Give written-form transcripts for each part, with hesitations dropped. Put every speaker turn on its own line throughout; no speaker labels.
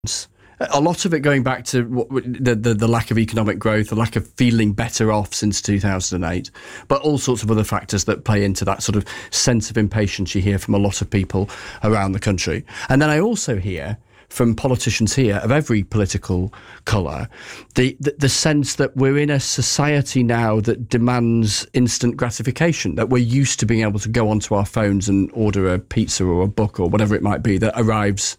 A lot of it going back to the lack of economic growth, the lack of feeling better off since 2008, but all sorts of other factors that play into that sort of sense of impatience you hear from a lot of people around the country. And then I also hear from politicians here of every political colour, the sense that we're in a society now that demands instant gratification, that we're used to being able to go onto our phones and order a pizza or a book or whatever it might be that arrives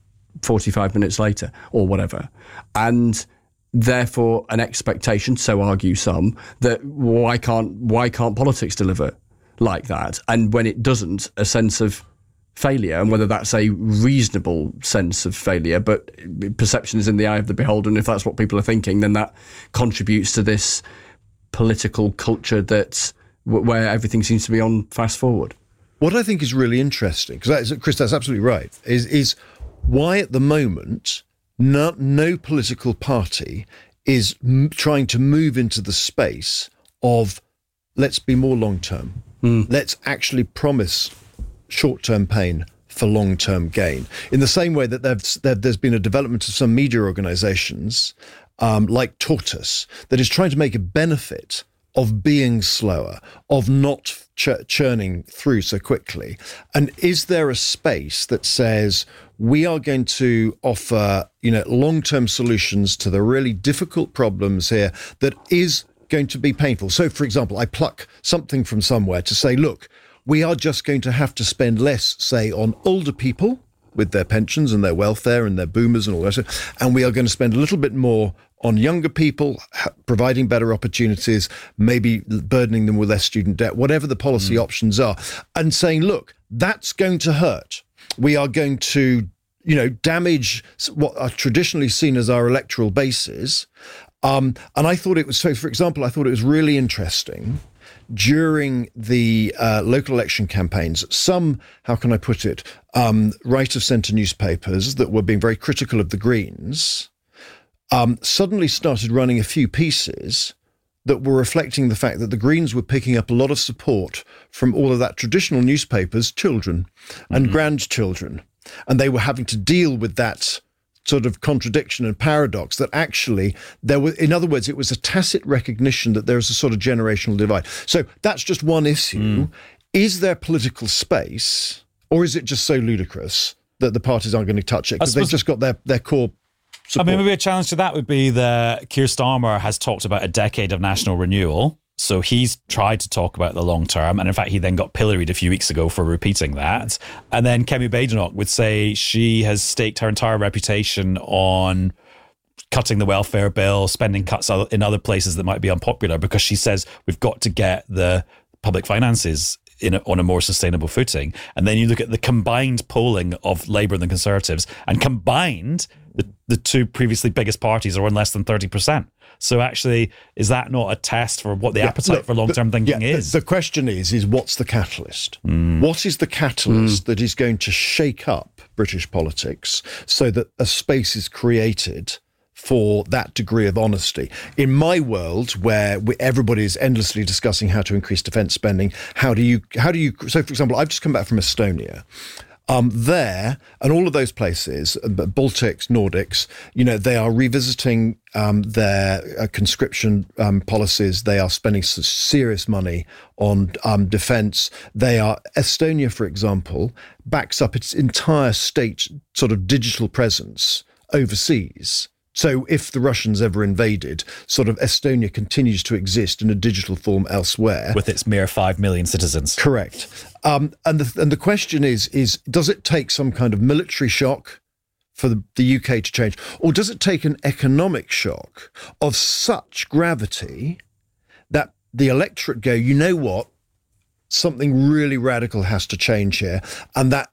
45 minutes later or whatever. And therefore an expectation, so argue some, that why can't politics deliver like that? And when it doesn't, a sense of failure, and whether that's a reasonable sense of failure, but perception is in the eye of the beholder, and if that's what people are thinking, then that contributes to this political culture that's where everything seems to be on fast forward.
What I think is really interesting, because Chris, that's absolutely right, is why at the moment no political party is trying to move into the space of let's be more long-term. Let's actually promise short-term pain for long-term gain. In the same way that there's been a development of some media organisations like Tortoise that is trying to make a benefit of being slower, of not churning through so quickly. And is there a space that says we are going to offer, long-term solutions to the really difficult problems here that is going to be painful? So, for example, I pluck something from somewhere to say, look, we are just going to have to spend less, say, on older people with their pensions and their welfare and their boomers and all that, and we are going to spend a little bit more on younger people, providing better opportunities, maybe burdening them with less student debt, whatever the policy options are, and saying, look, that's going to hurt. We are going to, damage what are traditionally seen as our electoral bases. And I thought it was, so for example, I thought it was really interesting during the local election campaigns, some, how can I put it, right-of-centre newspapers that were being very critical of the Greens suddenly started running a few pieces that were reflecting the fact that the Greens were picking up a lot of support from all of that traditional newspapers' children and grandchildren. And they were having to deal with that sort of contradiction and paradox that actually there was, in other words, it was a tacit recognition that there is a sort of generational divide. So that's just one issue. Is there political space, or is it just so ludicrous that the parties aren't going to touch it because they've just got their core support?
I mean, maybe a challenge to that would be that Keir Starmer has talked about a decade of national renewal. So he's tried to talk about the long term. And in fact, he then got pilloried a few weeks ago for repeating that. And then Kemi Badenoch would say she has staked her entire reputation on cutting the welfare bill, spending cuts in other places that might be unpopular, because she says we've got to get the public finances on a more sustainable footing. And then you look at the combined polling of Labour and the Conservatives, and combined, the two previously biggest parties are on less than 30%. So actually, is that not a test for what the appetite for long-term thinking is?
The question is what's the catalyst? What is the catalyst that is going to shake up British politics so that a space is created for that degree of honesty? In my world, where everybody is endlessly discussing how to increase defence spending, how do you? So, for example, I've just come back from Estonia. There, and all of those places, Baltics, Nordics, they are revisiting their conscription policies. They are spending some serious money on defence. Estonia, for example, backs up its entire state sort of digital presence overseas. So if the Russians ever invaded, sort of Estonia continues to exist in a digital form elsewhere.
With its mere 5 million citizens.
Correct. And the question is does it take some kind of military shock for the UK to change? Or does it take an economic shock of such gravity that the electorate go, you know what, something really radical has to change here, and that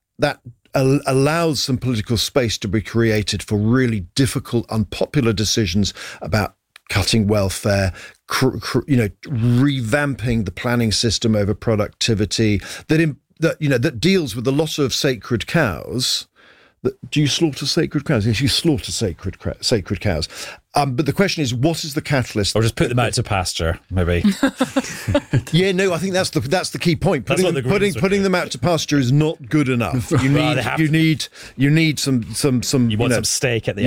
allows some political space to be created for really difficult, unpopular decisions about cutting welfare, revamping the planning system over productivity, that deals with a lot of sacred cows Do you slaughter sacred cows? Yes, you slaughter sacred cows. But the question is, what is the catalyst?
Or just put them out to pasture, maybe.
Yeah, no, I think that's the key point.
That's what the Greens
Putting them out to pasture is not good enough. You need some
You want some steak at the